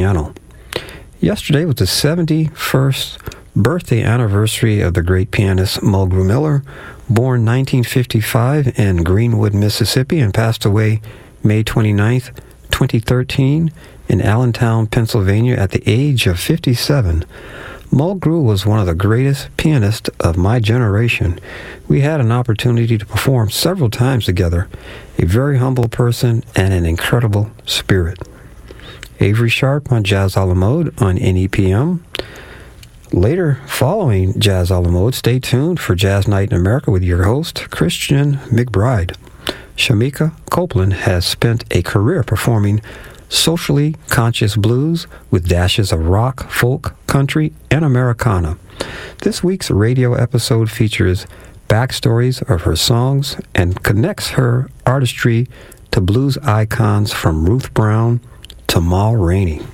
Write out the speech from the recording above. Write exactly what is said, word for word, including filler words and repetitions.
piano. Yesterday was the seventy-first birthday anniversary of the great pianist Mulgrew Miller, born nineteen fifty-five in Greenwood, Mississippi, and passed away May twenty-ninth, twenty thirteen, in Allentown, Pennsylvania, at the age of fifty-seven. Mulgrew was one of the greatest pianists of my generation. We had an opportunity to perform several times together. A very humble person and an incredible spirit. Avery Sharp on Jazz a la Mode on N E P M. Later, following Jazz a la Mode, stay tuned for Jazz Night in America with your host, Christian McBride. Shamika Copeland has spent a career performing socially conscious blues with dashes of rock, folk, country, and Americana. This week's radio episode features backstories of her songs and connects her artistry to blues icons from Ruth Brown to Ma Rainey.